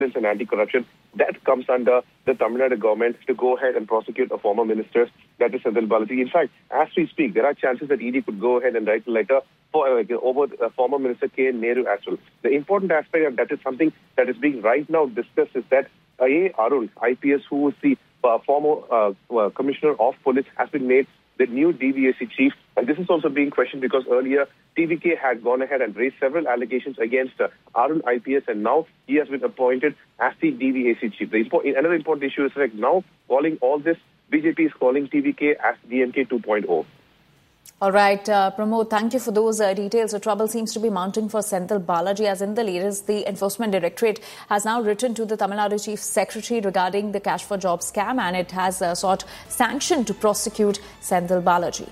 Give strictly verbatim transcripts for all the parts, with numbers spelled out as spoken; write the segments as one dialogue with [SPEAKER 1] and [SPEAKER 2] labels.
[SPEAKER 1] and anti-corruption, that comes under the Tamil Nadu government to go ahead and prosecute a former minister, that is Senthil Balaji. In fact, as we speak, there are chances that E D could go ahead and write a letter for uh, over uh, former Minister K N Nehru as well. The important aspect, and that is something that is being right now discussed, is that uh, A. Arun, I P S, who is the uh, former uh, uh, Commissioner of Police, has been made the new D V A C chief. And this is also being questioned because earlier T V K had gone ahead and raised several allegations against uh, Arun I P S, and now he has been appointed as the D V A C chief. The impo- another important issue is like now calling all this, B J P is calling T V K as D M K two point oh.
[SPEAKER 2] All right, uh, Pramod, thank you for those uh, details. The trouble seems to be mounting for Senthil Balaji, as in the latest, the Enforcement Directorate has now written to the Tamil Nadu Chief Secretary regarding the Cash for Jobs scam, and it has uh, sought sanction to prosecute Senthil Balaji.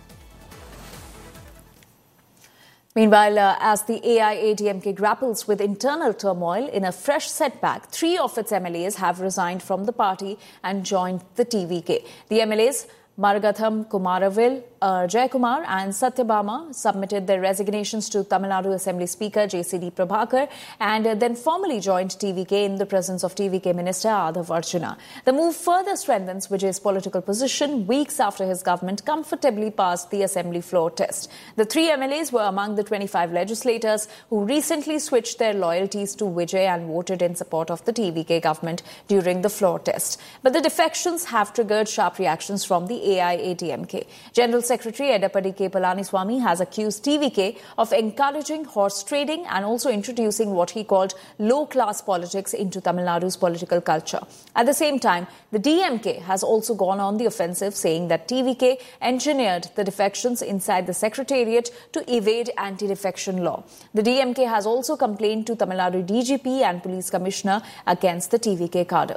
[SPEAKER 2] Meanwhile, uh, as the A I A D M K grapples with internal turmoil in a fresh setback, three of its M L As have resigned from the party and joined the T V K. The M L As, Maragatham Kumaravil, uh, Jayakumar and Satyabama, submitted their resignations to Tamil Nadu Assembly Speaker J C D Prabhakar and uh, then formally joined T V K in the presence of T V K Minister Adhav Arjuna. The move further strengthens Vijay's political position weeks after his government comfortably passed the Assembly floor test. The three M L As were among the twenty-five legislators who recently switched their loyalties to Vijay and voted in support of the T V K government during the floor test. But the defections have triggered sharp reactions from the A I A D M K. General Secretary Edapadi K. Palaniswamy has accused T V K of encouraging horse trading and also introducing what he called low-class politics into Tamil Nadu's political culture. At the same time, the D M K has also gone on the offensive, saying that T V K engineered the defections inside the Secretariat to evade anti-defection law. The D M K has also complained to Tamil Nadu D G P and Police Commissioner against the T V K cadre.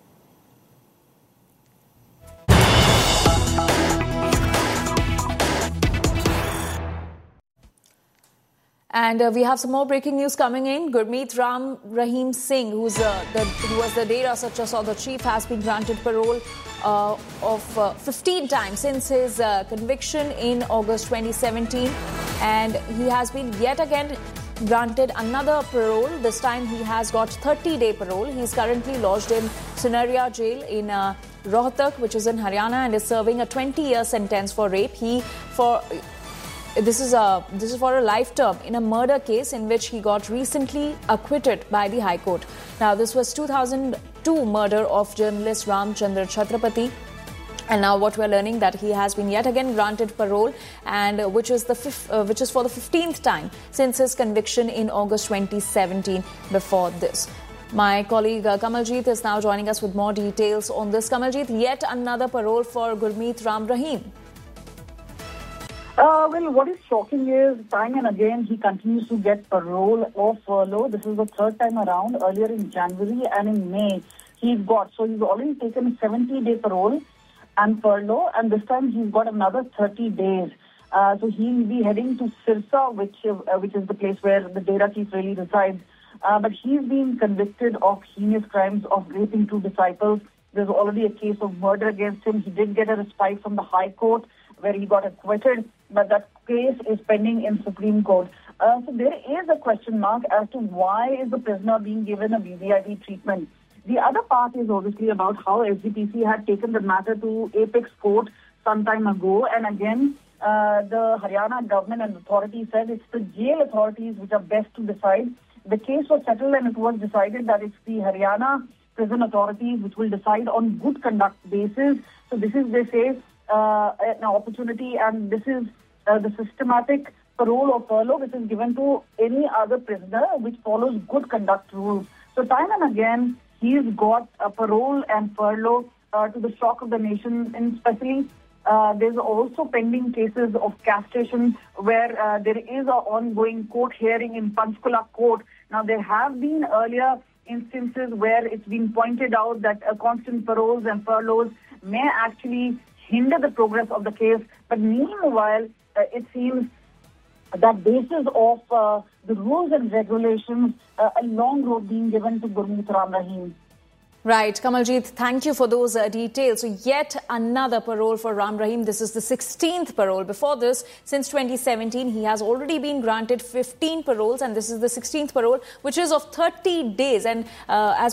[SPEAKER 2] And uh, we have some more breaking news coming in. Gurmeet Ram Rahim Singh, who's, uh, the, who was the data such or the chief, has been granted parole uh, of uh, fifteen times since his uh, conviction in August twenty seventeen. And he has been yet again granted another parole. This time he has got thirty-day parole. He is currently lodged in Sunaria jail in uh, Rohtak, which is in Haryana, and is serving a twenty-year sentence for rape. He for... This is a this is for a life term in a murder case in which he got recently acquitted by the High Court. Now, this was two thousand two murder of journalist Ramchandra Chhatrapati. And now what we're learning that he has been yet again granted parole, and uh, which is the fifth, uh, which is for the fifteenth time since his conviction in August twenty seventeen. Before this, my colleague uh, Kamaljeet is now joining us with more details on this. Kamaljeet, yet another parole for Gurmeet Ram Rahim.
[SPEAKER 3] Uh, well, what is shocking is time and again he continues to get parole or furlough. This is the third time around. Earlier in January and in May, he got, so he's already taken seventy-day parole and furlough, and this time he's got another thirty days. Uh, so he'll be heading to Sirsa, which, uh, which is the place where the data chief really resides. Uh, but he's been convicted of heinous crimes of raping two disciples. There's already a case of murder against him. He did get a respite from the High Court, where he got acquitted, but that case is pending in Supreme Court. Uh, so there is a question mark as to why is the prisoner being given a V V I P treatment. The other part is obviously about how S G P C had taken the matter to Apex Court some time ago, and again, uh, the Haryana government and authorities said it's the jail authorities which are best to decide. The case was settled and it was decided that it's the Haryana prison authorities which will decide on good conduct basis. So this is, they say, Uh, an opportunity, and this is uh, the systematic parole or furlough which is given to any other prisoner which follows good conduct rules. So time and again, he's got a parole and furlough uh, to the shock of the nation, and especially uh, there's also pending cases of castration where uh, there is an ongoing court hearing in Panchkula court. Now, there have been earlier instances where it's been pointed out that uh, constant paroles and furloughs may actually hinder the progress of the case. But meanwhile, uh, it seems that basis of uh, the rules and regulations, uh, a long road being given to Gurmeet Ram Rahim.
[SPEAKER 2] Right, Kamaljeet, thank you for those uh, details. So yet another parole for Ram Rahim. This is the sixteenth parole. Before this, since twenty seventeen, he has already been granted fifteen paroles, and this is the sixteenth parole, which is of thirty days. And uh, as